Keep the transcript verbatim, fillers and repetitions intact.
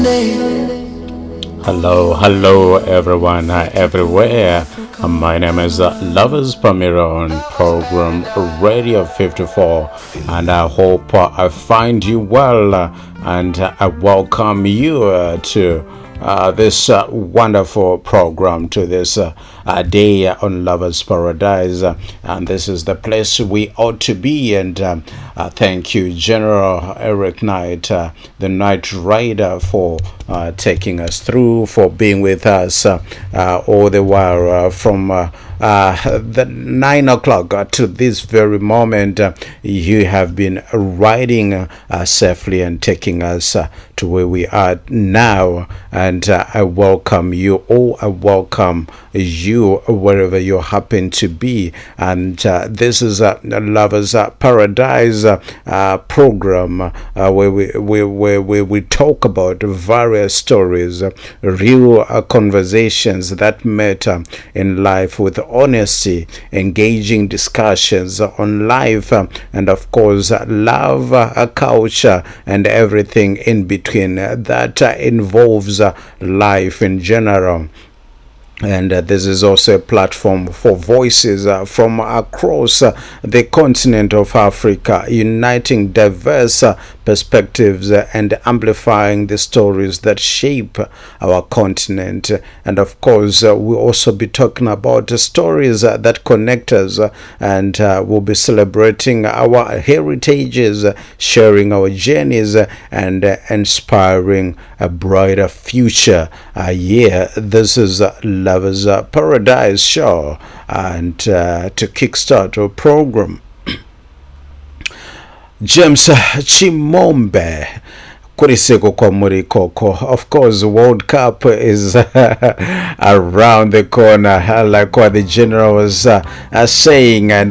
Hello, hello, everyone, uh, everywhere. Uh, my name is uh, Lovers Pamiro on program Radio fifty-four, and I hope uh, I find you well, uh, and uh, I welcome you uh, to uh, this uh, wonderful program, to this uh, uh, day on Lovers Paradise, uh, and this is the place we ought to be. And um, uh, thank you, General Eric Knight, uh, the Night Rider, for uh, taking us through, for being with us uh, uh, all the while uh, from uh, uh, the nine o'clock uh, to this very moment. Uh, you have been riding uh, uh, safely and taking us uh, to where we are now. And uh, I welcome you all. I welcome you wherever you happen to be. And uh, this is a uh, Lovers uh, Paradise uh, uh, program uh, where we where, where, where we talk about various stories, uh, real uh, conversations that matter in life, with honesty, engaging discussions on life, uh, and of course uh, love, uh, culture, and everything in between uh, that uh, involves uh, life in general. And uh, this is also a platform for voices uh, from across uh, the continent of Africa, uniting diverse uh, perspectives uh, and amplifying the stories that shape our continent. And of course, uh, we'll also be talking about the stories uh, that connect us, uh, and uh, we'll be celebrating our heritages, uh, sharing our journeys, uh, and uh, inspiring a brighter future. Uh, yeah, this is uh, Lovers uh, Paradise Show, and uh, to kickstart our program, James Chimombe Kuriseko kwa Murikoko. Of course, World Cup is uh, around the corner, uh, like what the general was uh, uh, saying, and